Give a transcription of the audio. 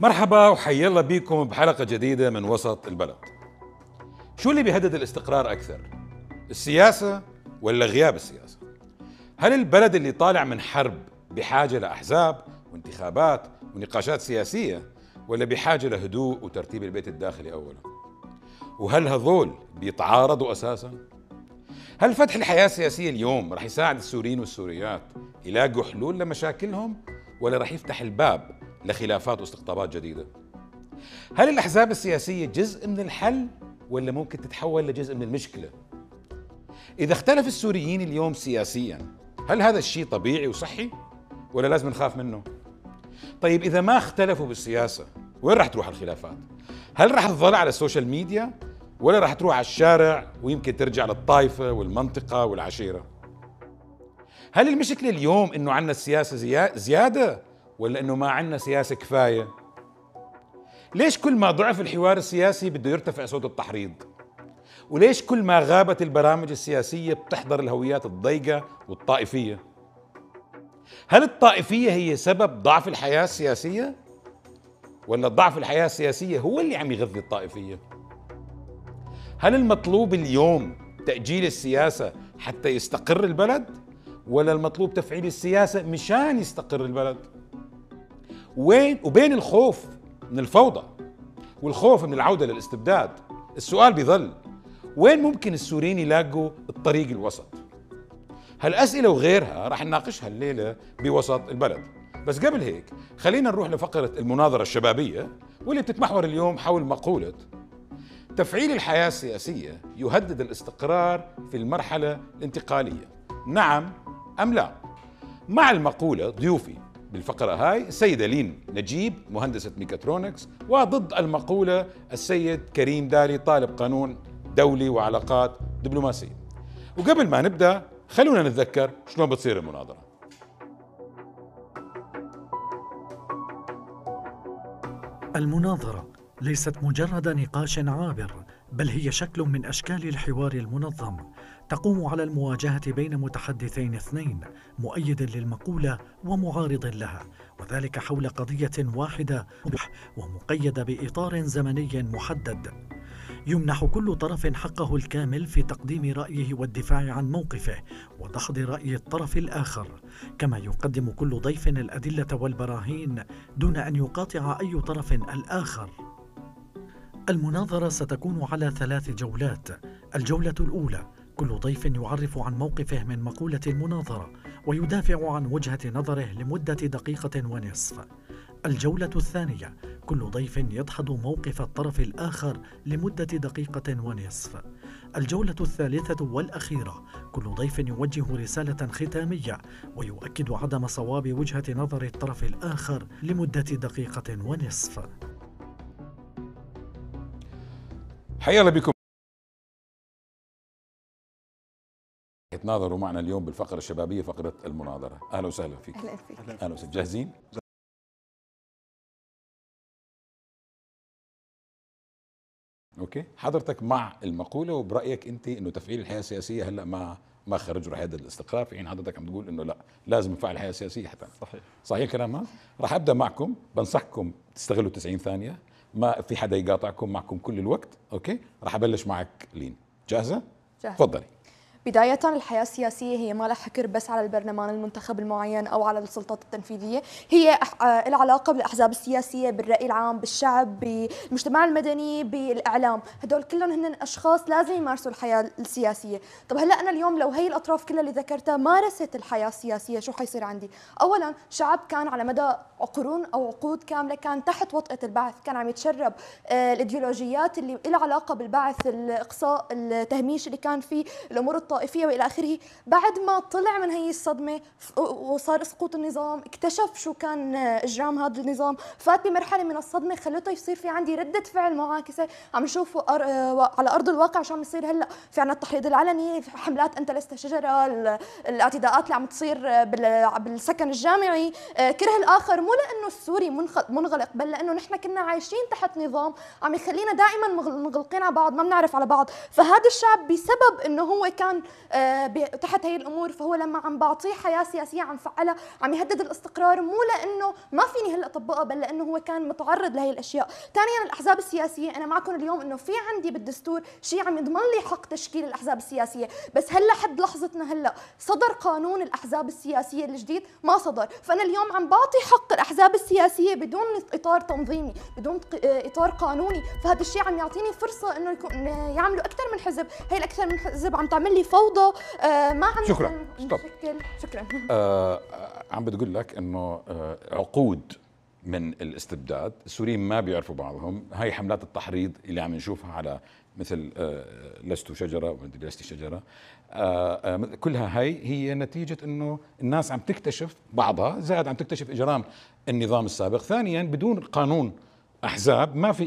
مرحبا وحيا الله بيكم بحلقة جديدة من وسط البلد. شو اللي بيهدد الاستقرار أكثر؟ السياسة ولا غياب السياسة؟ هل البلد اللي طالع من حرب بحاجة لأحزاب وانتخابات ونقاشات سياسية ولا بحاجة لهدوء وترتيب البيت الداخلي أولا؟ وهل هذول بيتعارضوا أساسا؟ هل فتح الحياة السياسية اليوم رح يساعد السوريين والسوريات يلاقوا حلول لمشاكلهم ولا رح يفتح الباب لخلافات واستقطابات جديدة؟ هل الأحزاب السياسية جزء من الحل ولا ممكن تتحول لجزء من المشكلة؟ إذا اختلف السوريين اليوم سياسيا هل هذا الشيء طبيعي وصحي ولا لازم نخاف منه؟ طيب إذا ما اختلفوا بالسياسة وين رح تروح الخلافات؟ هل رح تظل على السوشيال ميديا ولا رح تروح على الشارع ويمكن ترجع للطائفة والمنطقة والعشيرة؟ هل المشكلة اليوم إنه عنا السياسة زيادة ولا إنه ما عنا سياسة كفاية؟ ليش كل ما ضعف الحوار السياسي بده يرتفع صوت التحريض؟ وليش كل ما غابت البرامج السياسية بتحضر الهويات الضيقة والطائفية؟ هل الطائفية هي سبب ضعف الحياة السياسية؟ ولا ضعف الحياة السياسية هو اللي عم يغذي الطائفية؟ هل المطلوب اليوم تأجيل السياسة حتى يستقر البلد؟ ولا المطلوب تفعيل السياسة مشان يستقر البلد؟ وبين الخوف من الفوضى والخوف من العودة للاستبداد السؤال بيظل وين ممكن السوريين يلاقوا الطريق الوسط؟ هالأسئلة وغيرها راح نناقشها الليلة بوسط البلد. بس قبل هيك خلينا نروح لفقرة المناظرة الشبابية واللي بتتمحور اليوم حول مقولة تفعيل الحياة السياسية يهدد الاستقرار في المرحلة الانتقالية، نعم أم لا؟ مع المقولة ضيوفي بالفقرة هاي السيدة لين نجيب مهندسة ميكاترونكس، وضد المقولة السيد كريم داري طالب قانون دولي وعلاقات دبلوماسية. وقبل ما نبدأ خلونا نتذكر شلون بتصير المناظرة. المناظرة ليست مجرد نقاش عابر، بل هي شكل من أشكال الحوار المنظم تقوم على المواجهة بين متحدثين اثنين، مؤيد للمقولة ومعارض لها، وذلك حول قضية واحدة ومقيدة بإطار زمني محدد. يمنح كل طرف حقه الكامل في تقديم رأيه والدفاع عن موقفه ودحض رأي الطرف الآخر، كما يقدم كل ضيف الأدلة والبراهين دون أن يقاطع أي طرف الآخر. المناظرة ستكون على 3 جولات. الجولة الأولى كل ضيف يعرف عن موقفه من مقولة المناظرة ويدافع عن وجهة نظره لمدة 1.5 دقيقة. الجولة الثانية كل ضيف يدحض موقف الطرف الآخر لمدة 1.5 دقيقة. الجولة الثالثة والأخيرة كل ضيف يوجه رسالة ختامية ويؤكد عدم صواب وجهة نظر الطرف الآخر لمدة 1.5 دقيقة. حيا الله بكم. يتناظروا معنا اليوم بالفقرة الشبابية، فقرة المناظرة. أهلا وسهلا فيك. أهلا فيك. أهلا وسهلا. جاهزين؟ اوكي، حضرتك مع المقولة وبرأيك انت انه تفعيل الحياة السياسية هلا ما خرج رح يهدد الاستقرار، في حين حضرتك عم تقول انه لا، لازم نفعل الحياة السياسية حتى. صحيح الكلام هذا؟ رح ابدا معكم، بنصحكم تستغلوا 90 ثانية، ما في حدا يقاطعكم، معكم كل الوقت. اوكي، رح ابلش معك لين. جاهزة؟ تفضلي. بداية الحياة السياسية هي ما لها حكر بس على البرلمان المنتخب المعين أو على السلطات التنفيذية، هي العلاقة بالأحزاب السياسية، بالرأي العام، بالشعب، بالمجتمع المدني، بالإعلام. هدول كلهم هن أشخاص لازم يمارسوا الحياة السياسية. طب هلأ أنا اليوم لو هي الأطراف كلها اللي ذكرتها مارست الحياة السياسية شو حيصير عندي؟ أولا شعب كان على مدى قرون أو عقود كاملة كان تحت وطأة البعث، كان عم يتشرب الإيديولوجيات اللي لها علاقة بالبعث، الإقصاء، التهميش اللي كان فيه، الأمور الطائفية وإلى آخره. بعد ما طلع من هي الصدمة وصار سقوط النظام، اكتشف شو كان إجرام هذا النظام، فات بمرحلة من الصدمة خلته يصير في عندي ردة فعل معاكسة. عم نشوف على أرض الواقع شو عم يصير هلأ، في عنا التحريض العلني، حملات أنت لست شجرة، الاعتداءات اللي عم تصير بالسكن الجامعي، كره الآخر، مو لانه السوري منغلق، بل لانه نحن كنا عايشين تحت نظام عم يخلينا دائما مغلقين على بعض، ما بنعرف على بعض. فهذا الشعب بسبب انه هو كان تحت هي الامور، فهو لما عم بعطيه حياه سياسيه عم فعلها عم يهدد الاستقرار، مو لانه ما فيني هلا اطبقها، بل لانه هو كان متعرض لهي الاشياء. ثانيا الاحزاب السياسيه، انا معكم اليوم انه في عندي بالدستور شيء عم يضمن لي حق تشكيل الاحزاب السياسيه، بس هلا حد لحظتنا هلا صدر قانون الاحزاب السياسيه الجديد ما صدر، فانا اليوم عم بعطي حق الاحزاب السياسيه بدون اطار تنظيمي، بدون اطار قانوني، فهذا الشيء عم يعطيني فرصه انه يكون يعملوا اكثر من حزب. هي الاكثر من حزب عم تعمل لي فوضى، ما عم شكرا. شكرا. عم بتقول لك انه عقود من الاستبداد السوريين ما بيعرفوا بعضهم. هاي حملات التحريض اللي عم نشوفها على مثل لست شجره ومدري لست شجره، كلها هي نتيجه انه الناس عم تكتشف بعضها، زائد عم تكتشف اجرام النظام السابق. ثانيا بدون قانون احزاب ما في